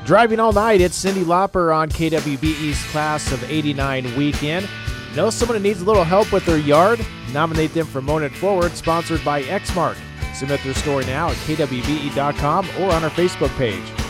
Driving All Night, it's Cyndi Lauper on KWBE's Class of 89 weekend. Know someone who needs a little help with their yard? Nominate them for Mown It Forward, sponsored by Exmark. Submit their story now at kwbe.com or on our Facebook page.